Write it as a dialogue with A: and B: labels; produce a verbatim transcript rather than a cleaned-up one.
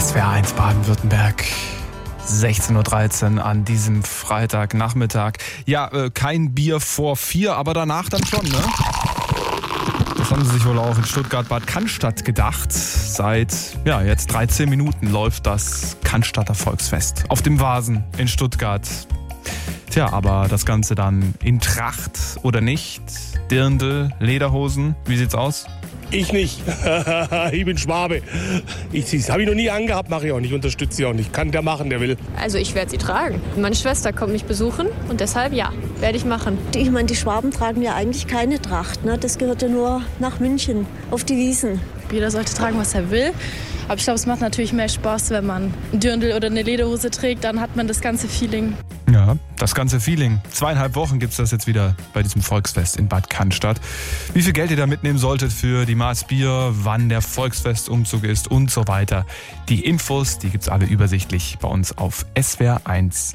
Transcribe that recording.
A: S W R eins Baden-Württemberg. sechzehn Uhr dreizehn an diesem Freitagnachmittag. Ja, äh, kein Bier vor vier, aber danach dann schon, ne? Das haben sie sich wohl auch in Stuttgart-Bad Cannstatt gedacht. Seit, ja, jetzt dreizehn Minuten läuft das Cannstatter Volksfest auf dem Vasen in Stuttgart. Tja, aber das Ganze dann in Tracht oder nicht? Dirndl, Lederhosen, wie sieht's aus?
B: Ich nicht. Ich bin Schwabe. Ich, das habe ich noch nie angehabt, mache ich auch nicht, unterstütze sie auch nicht. Kann der machen, der will.
C: Also ich werde sie tragen. Meine Schwester kommt mich besuchen und deshalb ja, werde ich machen.
D: Ich meine, die Schwaben tragen ja eigentlich keine Tracht, ne? Das gehört ja nur nach München, auf die Wiesn.
E: Jeder sollte tragen, was er will. Aber ich glaube, es macht natürlich mehr Spaß, wenn man ein Dirndl oder eine Lederhose trägt. Dann hat man das ganze Feeling.
A: Ja, das ganze Feeling. Zweieinhalb Wochen gibt es das jetzt wieder bei diesem Volksfest in Bad Cannstatt. Wie viel Geld ihr da mitnehmen solltet für die Maß Bier, wann der Volksfestumzug ist und so weiter. Die Infos, die gibt's alle übersichtlich bei uns auf S W R eins.